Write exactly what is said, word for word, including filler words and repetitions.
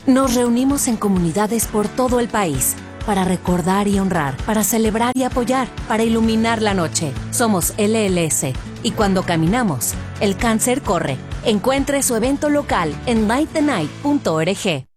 Nos reunimos en comunidades por todo el país para recordar y honrar, para celebrar y apoyar, para iluminar la noche. Somos L L S y cuando caminamos, el cáncer corre. Encuentre su evento local en light the night punto org.